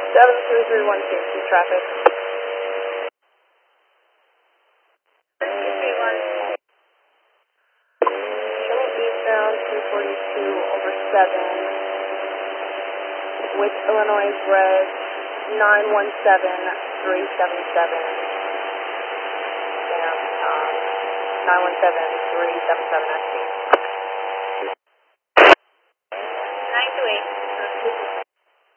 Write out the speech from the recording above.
73312, see traffic. Coming eastbound 242 over 7 with Illinois Red 917377. Damn, 917377 actually.